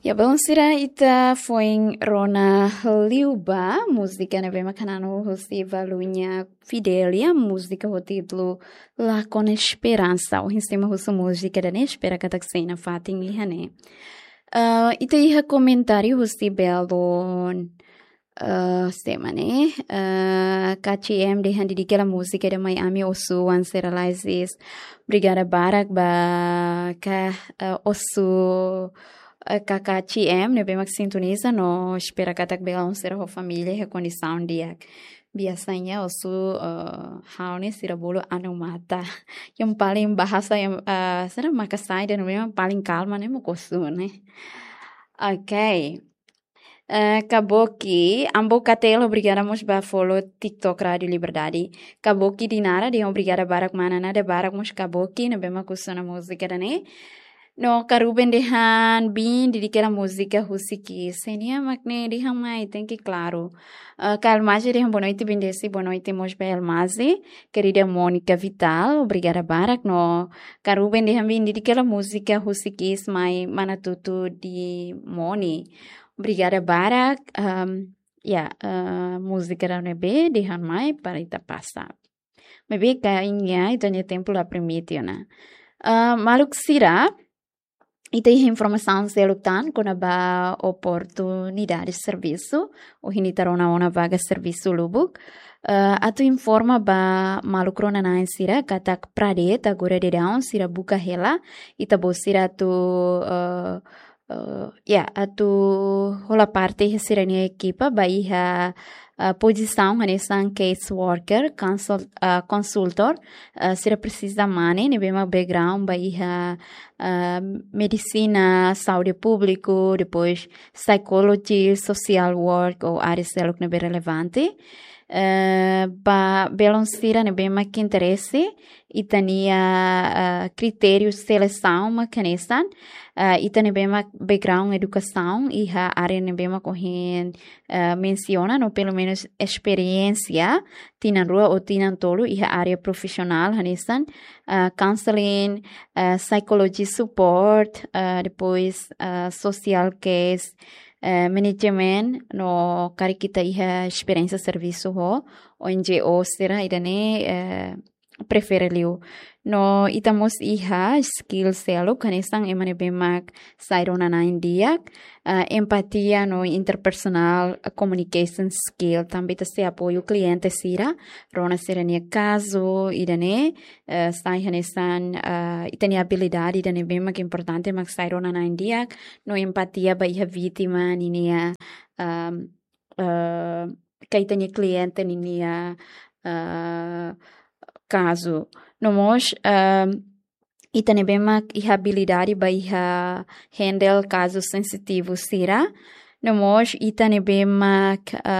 Ya, bom sira ita foi Rona Liuba, música na bema canano hosti valunya fidelia, música o título La con Esperança, o sistema russo música da ne espera kataksena fatin lihane. Ita iha comentário hosti belo tema ne, KCM dehan didikela música da Miami osu anseralizes, Brigada Barak ba ka osu KKCM, ne bem sintoniza no espera katak belong sira ho família recondição dia biasanya osu haune sira bolo anu mata yang paling bahasa yang sira makasai dan memang paling calma né mokosu né. Ok. Acabou que ambo catelo obrigada mos ba follow TikTok Radio Liberdade. Acabou que dinara de obrigada barak mana nada barak mos acabou que ne bem kusana música da né. No karuben dehan bin didikela música husiki senia makne dehan mai tem que claro calmaje dehan boa noite bindesi boa noite mos bel mazi querida Mônica Vital obrigada barak no karuben dehan bin didikela música husiki mai mana tutu di Moni obrigada barak música da nebe dehan mai para ita passar maybe kainya itanya tempo la permite na maluk sira e tem informação se lutan com a oportunidade de serviço o hinitarona uma vaga serviço lubuk atu informa ba malukrona na sira katak pradet agora de down sira buka hela ita bosira tu atu rola parte sira ni equipa baiha posição nessa case worker consultor sira precisa mane ne bema background baiha medicina saúde público depois psychology social work ou área seluk ne relevante ba belon sira ne bema que interesse e tania critérios de seleção macanesan e tania bema background educação e a área ne bema correndo menciona no pelo menos experiência tinan rua ou tinan tolo e a área profissional hanesan counseling psychology support depois social case management no kari kita iha experiência serviço ho ONGO sira idane prefere liu no itamos iha skill selo kanesang emane bemak sairona na indiak empatia no interpersonal communication skill também se apoio cliente sira rona serania caso idane sai hanesan itani habilidade idane bemak importante mak sairona na indiak no empatia ba iha vítima ninia kaitani cliente ninia caso nomos itane bema iha habilidade ba iha handle casos sensitivos sira nomos itane bema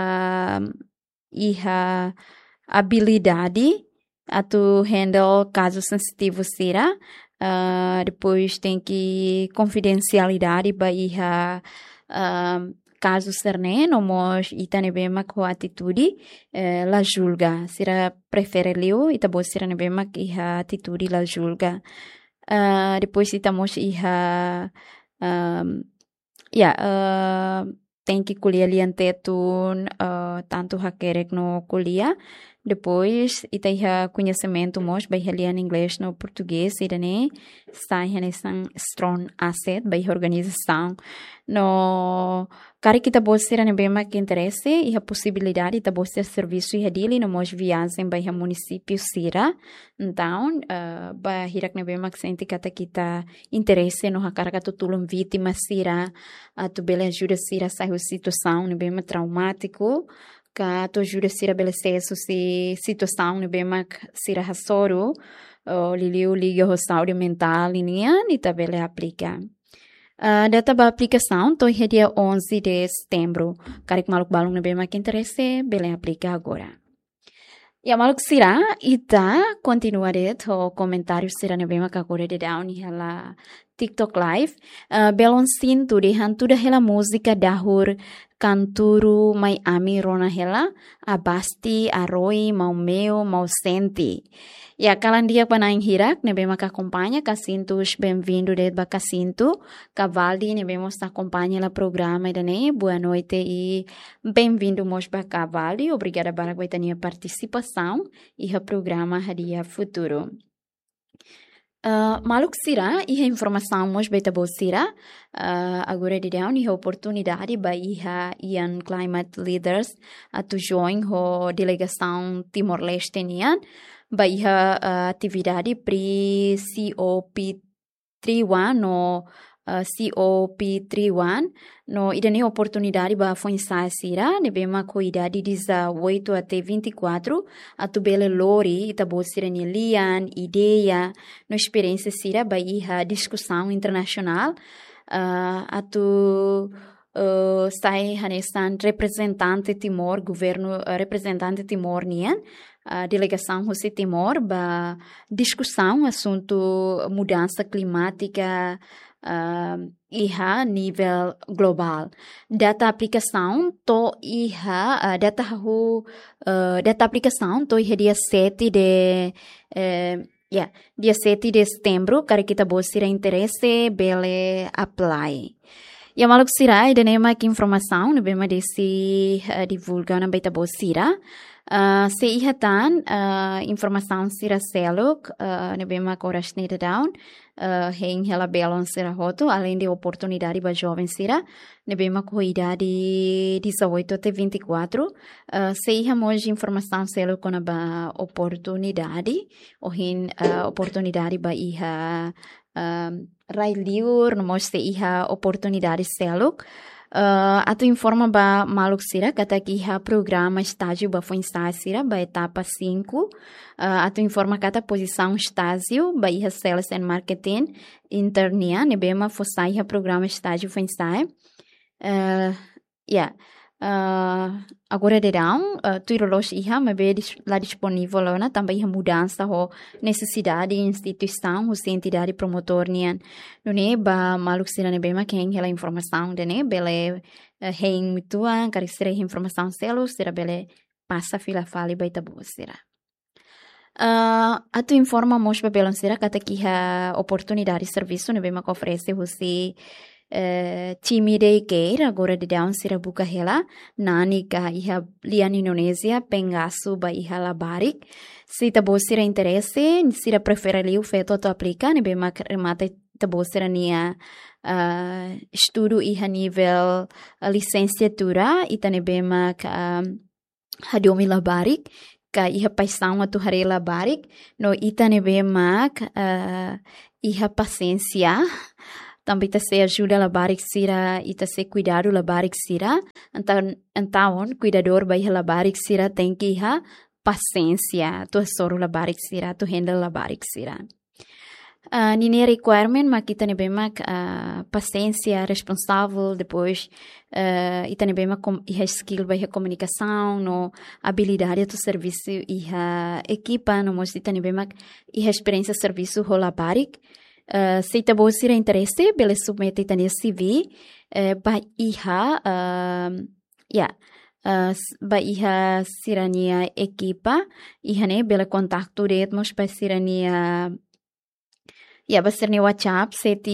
iha habilidade atu handle casos sensitivos sira depois tem que confidencialidade ba iha caso cerne nomos itane bema com atitude la julga sira prefere liu itabo sira ne bema iha atitude la julga depois itamos iha tem que kuliah liante tun tanto hakerek no kuliah depois ita iha conhecimento mos by lian inglês no português idane sai hanesan strong asset by organização no kari kita bosira ne bema que interesse iha possibilidade ita bosir serviço iha dili no mos viagem by município sira então ba hirak ne bema que sente kata kita interesse no hakara tutulum vítima sira tu bela ajuda sira sai situação ne bema traumático ka to ajuda sira belece se situação ne bema sira hasoro liliu liga ho saúde mental inian e tabela aplica data ba aplicação to dia 11 de setembro karek maluk balung ne bema que interesse bela aplica agora e a maluk sira ita continuare to comentário sira ne bema ka agora de down ela TikTok live belon sin tu dehan tu dah hela música dahur Canturu mai ami rona hela, abasti, aroi, mau meu, mau senti. E a calandia panaing hirak, nebema ka acompanha, Casintus, bem-vindo de Bacacinto, Cavaldi, nebemos acompanha la programa idane, boa noite e bem-vindo mos ba Cavaldi, obrigada para a participação e o programa Hadia Futuro. Maluk sira, e a informação mos beta bo sira, agora de down, e a oportunidade ba iha ian climate leaders to join a delegação Timor-Leste nian, ba iha atividade pri COP31 no COP31 no idane oportunidade ba foi sira nebema cuidade de 8 até 24 atu bele lori itabo sira ni lian ideia no experiência sira ba iha discussão internacional atu sai hanesan representante Timor governo representante Timor nian delegação Rússia Timor ba discussão assunto mudança climática iha nível global. Data aplicação to iha data aplicação to iha dia 7 de dia 7 de setembro, cara kita bosira interesse bele apply. E a maluk sira ida nema que informação ne bema desse divulga na beta bosira. Se iha tan informação sira seluk ne bema coras neda down heng hela belon sira hoto além de oportunidade para jovens sira ne bema cuidade 18 até 24 se iha moji informação seluk kona ba oportunidade o hin oportunidade ba iha rai liur no mostre iha oportunidade seluk atu informa ba maluk sira kata ki iha programa estágio ba foi sira ba etapa 5 atu informa kata posição estágio ba iha sales and marketing internia nebema fosa iha programa estágio foi agora de down tuirolos iha mabe lá disponível lá na também iha mudança ho necessidade instituição ou entidade promotor nian no ne ba maluk sira ne bema quem ela informação de ne bele hein mituan caristere informação selo sira bele passa fila fali baita boa sira atu informa mos ba belon sira kata ki ha oportunidade de serviço ne bema que oferece você time de care agora de down sira buka hela nani ka iha lian Indonesia pengasu ba iha labarik se tabo sira interesse sira prefere liu feto to aplica ne bema remate tabo sira nia estudo iha nível licenciatura itane bema ka hadomi labarik ka iha paisão atu hare labarik no itane bema iha paciência também tá se ajuda la barik sira e tá se cuidado la barik sira então cuidador vai la barik sira tem que ha paciência tu soro la barik sira tu handle la barik sira nini requirement mas kita ne bema paciência responsável depois ita ne bema iha skill vai a comunicação no habilidade do serviço iha equipa no mos ita ne bema iha experiência serviço rola barik se tá bom sira interesse bele submete tania CV ba iha ba iha sirania equipa iha ne bele contato retmos pa sirania ba sirnia WhatsApp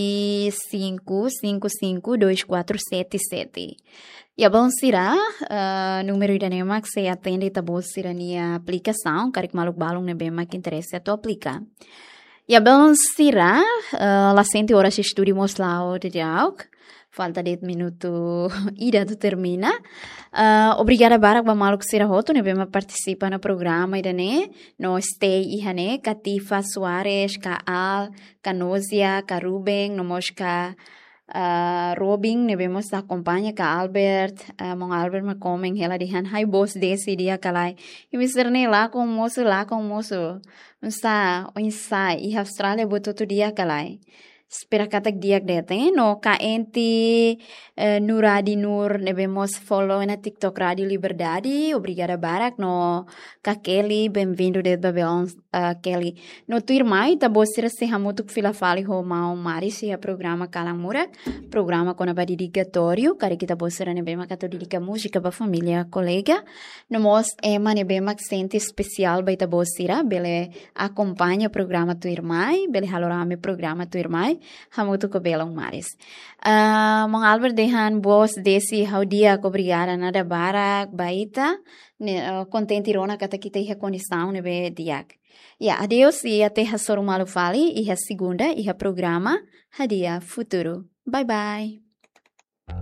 75552477 bom sira número da nema que se atende tá bom sirania aplicação carik maluk balong ne bema que interesse a to aplicar. Bom sira la sente horas estudimos lá de diauk. Falta 10 minutos ida tu termina. Obrigada barak ba maluk sira hoto ne bema participa no programa ida ne no stay iha ne Katifa Soares ka Al ka Nozia ka Ruben no mosca Robin ne vemos acompanha ka Albert mong Albert ma comem ela dihan hai boss desse dia kalai e me serne lá com o moço não está o insai e Austrália botou todo dia kalai Spera katak diak deteng no kaenti nu Radi Nur devemos follow na TikTok Radio Liberdade. Obrigada barak no ka Kelly, bem-vindo de Babylon Kelly. No tuir mai ta bosira se hamutuk filafali ho mau mari se a programa Kalang Murak, programa com a dedicatório, cara kita bosira ne bema kato dedica música ba família colega. No mos ema ne bema sente especial ba ita bosira, bele acompanha o programa tuir mai, bele halorame programa tuir mai. Hamutu ko belong maris. Mang Albert dehan bos desi how dia ko obrigada nada barak baita contente irona kata kita iha condição nebe diak. Ya, adeus e até a Sorumalu Fale e a segunda e a programa Hadia Futuro. Bye bye.